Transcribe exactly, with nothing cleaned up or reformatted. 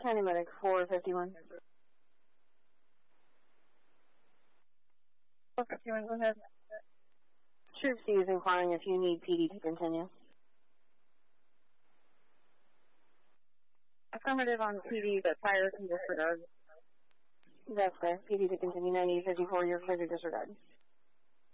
County Medic four fifty-one. four fifty-one, go ahead. Troop C is inquiring if you need P D to continue. Affirmative on P D, but fire can disregard. That's fair. P D to continue, ninety fifty-four, you're clear to disregard.